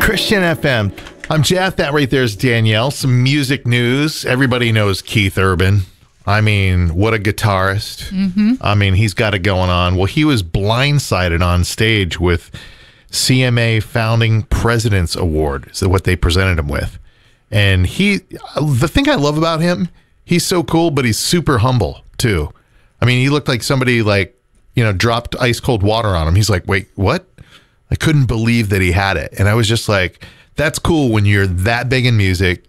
Christian FM. I'm Jeff. That right there is Danielle. Some music news. Everybody knows Keith Urban. I mean, what a guitarist. Mm-hmm. I mean, he's got it going on. Well, he was blindsided on stage with CMA Founding President's Award, is what they presented him with. And the thing I love about him, he's so cool, but he's super humble too. I mean, he looked like somebody dropped ice cold water on him. He's like, wait, what? I couldn't believe that he had it. And I was just like, that's cool when you're that big in music.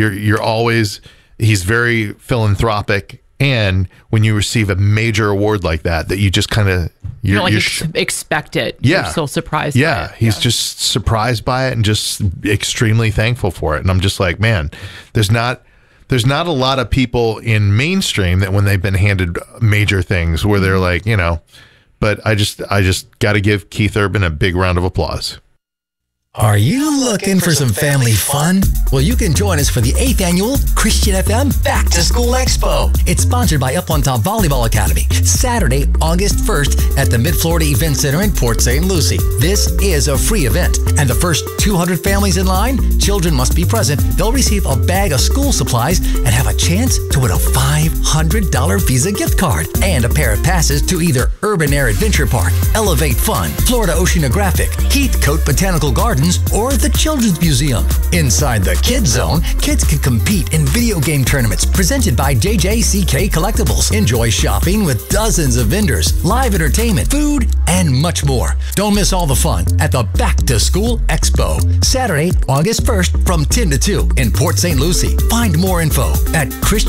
He's very philanthropic. And when you receive a major award like that you just kind of, you expect it. Yeah. You're so surprised. Yeah. By it. He's just surprised by it and just extremely thankful for it. And I'm just like, man, there's not a lot of people in mainstream that when they've been handed major things where they're like, but I just got to give Keith Urban a big round of applause. Are you looking for some family fun? Well, you can join us for the 8th annual Christian FM Back to School Expo. It's sponsored by Up on Top Volleyball Academy. Saturday, August 1st at the Mid-Florida Event Center in Port St. Lucie. This is a free event, and the first 200 families in line, children must be present. They'll receive a bag of school supplies and have a chance to win a $500 Visa gift card and a pair of passes to either Urban Air Adventure Park, Elevate Fun, Florida Oceanographic, Heathcote Botanical Gardens, or the Children's Museum. Inside the Kids Zone, kids can compete in video game tournaments presented by JJCK Collectibles. Enjoy shopping with dozens of vendors, live entertainment, food, and much more. Don't miss all the fun at the Back to School Expo. Saturday, August 1st from 10 to 2 in Port St. Lucie. Find more info at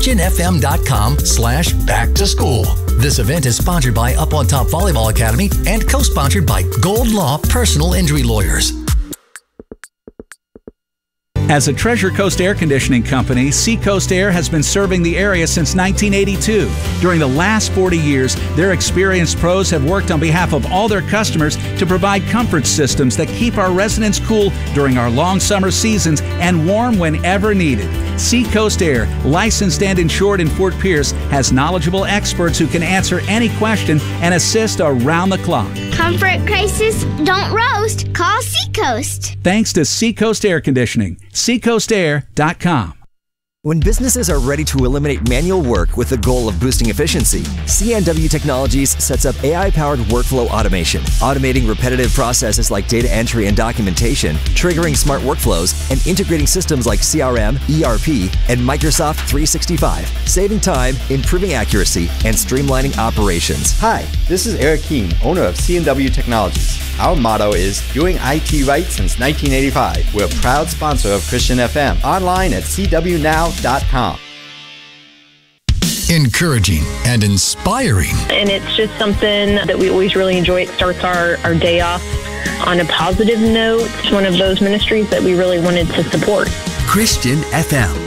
christianfm.com/backtoschool. This event is sponsored by Up on Top Volleyball Academy and co-sponsored by Gold Law Personal Injury Lawyers. As a Treasure Coast Air Conditioning company, Seacoast Air has been serving the area since 1982. During the last 40 years, their experienced pros have worked on behalf of all their customers to provide comfort systems that keep our residents cool during our long summer seasons and warm whenever needed. Seacoast Air, licensed and insured in Fort Pierce, has knowledgeable experts who can answer any question and assist around the clock. Comfort crisis, don't roast. Call Seacoast. Thanks to Seacoast Air Conditioning. SeacoastAir.com. When businesses are ready to eliminate manual work with the goal of boosting efficiency, CNW Technologies sets up AI-powered workflow automation, automating repetitive processes like data entry and documentation, triggering smart workflows, and integrating systems like CRM, ERP, and Microsoft 365, saving time, improving accuracy, and streamlining operations. Hi, this is Eric Keene, owner of CNW Technologies. Our motto is doing IT right since 1985. We're a proud sponsor of Christian FM. Online at cwnow.com. Encouraging and inspiring. And it's just something that we always really enjoy. It starts our day off on a positive note. It's one of those ministries that we really wanted to support. Christian FM.